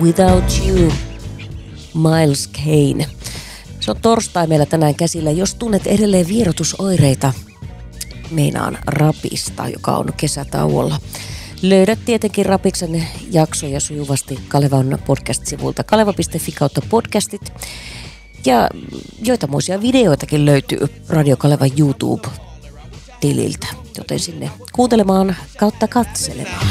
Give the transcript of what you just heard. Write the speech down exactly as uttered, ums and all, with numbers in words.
Without You, Miles Kane. Se on torstai meillä tänään käsillä. Jos tunnet edelleen vierotusoireita, meinaan rapista, joka on kesätauolla. Löydät tietenkin Rapiksen jaksoja sujuvasti Kalevan podcast-sivulta kaleva piste fi kautta podcastit. Ja joitamoisia videoitakin löytyy Radio Kalevan YouTube-tililtä, joten sinne kuuntelemaan kautta katselemaan.